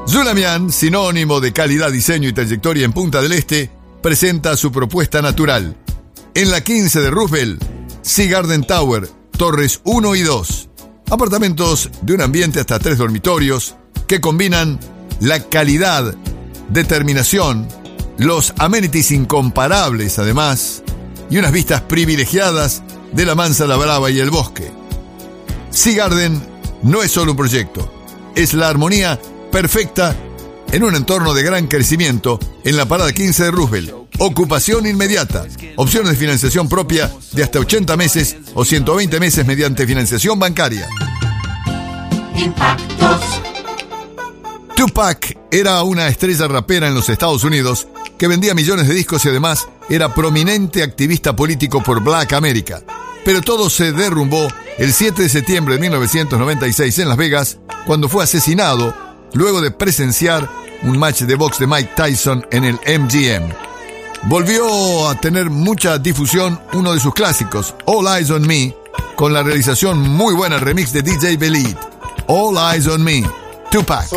Zulamian, sinónimo de calidad, diseño y trayectoria en Punta del Este, presenta su propuesta natural. En la 15 de Roosevelt, Sea Garden Tower, torres 1 y 2. Apartamentos de un ambiente hasta 3 dormitorios que combinan la calidad, determinación, los amenities incomparables además, y unas vistas privilegiadas de la Mansa, la Brava y el bosque. Sea Garden no es solo un proyecto, es la armonía perfecta en un entorno de gran crecimiento en la parada 15 de Roosevelt. Ocupación inmediata, opciones de financiación propia de hasta 80 meses o 120 meses mediante financiación bancaria. Impactos. Tupac era una estrella rapera en los Estados Unidos que vendía millones de discos y además era prominente activista político por Black America. Pero todo se derrumbó el 7 de septiembre de 1996 en Las Vegas, cuando fue asesinado luego de presenciar un match de box de Mike Tyson en el MGM. Volvió a tener mucha difusión uno de sus clásicos, All Eyes on Me, con la realización muy buena remix de DJ Belid. All Eyes on Me, Tupac.